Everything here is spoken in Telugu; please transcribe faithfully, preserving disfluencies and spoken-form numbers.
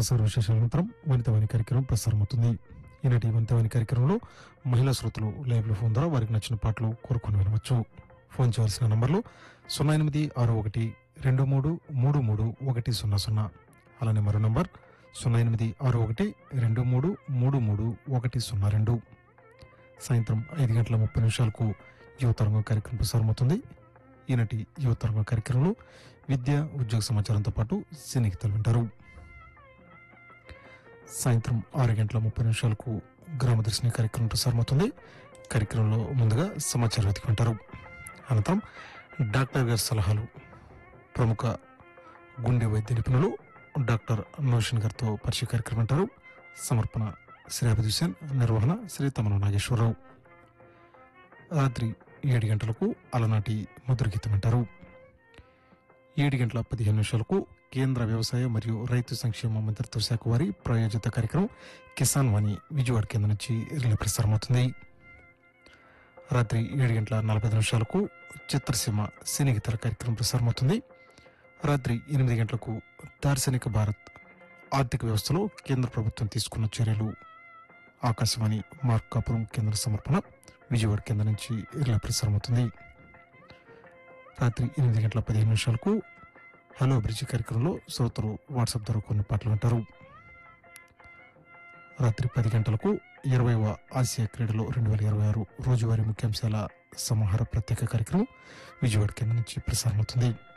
ప్రసార విశేషానంతరం వనితవాణి కార్యక్రమం ప్రసారమవుతుంది. ఈనాటి వనితవాణి కార్యక్రమంలో మహిళా శ్రోతలు లైవ్లో ఫోన్ ద్వారా వారికి నచ్చిన పాటలు కోరుకొని వినవచ్చు. ఫోన్ చేయాల్సిన నంబర్లు సున్నా ఎనిమిది ఆరు ఒకటి రెండు మూడు మూడు మూడు ఒకటి సున్నా సున్నా, అలానే మరో నంబర్ సున్నా ఎనిమిది ఆరు ఒకటి రెండు మూడు మూడు మూడు ఒకటి సున్నా రెండు. సాయంత్రం ఐదు గంటల ముప్పై నిమిషాలకు యువతరంగం కార్యక్రమం ప్రసారమవుతుంది. ఈనాటి యువతరంగం కార్యక్రమంలో విద్య, ఉద్యోగ సమాచారంతో పాటు సినీ గీతాలు వింటారు. సాయంత్రం ఆరు గంటల ముప్పై నిమిషాలకు గ్రామదర్శిని కార్యక్రమం ప్రసారమవుతుంది. కార్యక్రమంలో ముందుగా సమాచారం వెతికింటారు. అనంతరం డాక్టర్ గారి సలహాలు, ప్రముఖ గుండె వైద్య నిపుణులు డాక్టర్ నౌషిన్ గారితో పరిచయ కార్యక్రమం అంటారు. సమర్పణ శ్రీ అభిద్ హుసేన్, నిర్వహణ శ్రీ తమన నాగేశ్వరరావు. రాత్రి ఏడు గంటలకు అలనాటి మధుర గీతం అంటారు. ఏడు గంటల పదిహేను నిమిషాలకు కేంద్ర వ్యవసాయ మరియు రైతు సంక్షేమ మంత్రిత్వ శాఖ వారి ప్రాయోజిత కార్యక్రమం కిసాన్ వాణి విజయవాడ కేంద్రం నుంచి రిలే ప్రసారమవుతుంది. రాత్రి ఏడు గంటల నలభై ఐదు నిమిషాలకు చిత్రసీమ సినీ గీతాల కార్యక్రమం ప్రసారమవుతుంది. రాత్రి ఎనిమిది గంటలకు దార్శనిక భారత్ ఆర్థిక వ్యవస్థలో కేంద్ర ప్రభుత్వం తీసుకున్న చర్యలు, ఆకాశవాణి మార్కాపురం కేంద్ర సమర్పణ విజయవాడ కేంద్రం నుంచి రిలే ప్రసారమవుతుంది. రాత్రి ఎనిమిది గంటల పదిహేను నిమిషాలకు హలో బ్రిడ్జి కార్యక్రమంలో శ్రోతలు వాట్సాప్ ద్వారా కొన్ని పాటలు వింటారు. రాత్రి పది గంటలకు ఇరవైవ ఆసియా క్రీడలు రెండు వేల ఇరవై ఆరు రోజువారీ ముఖ్యాంశాల సమాహార ప్రత్యేక కార్యక్రమం విజయవాడ కేంద్రం నుంచి ప్రసారమవుతుంది.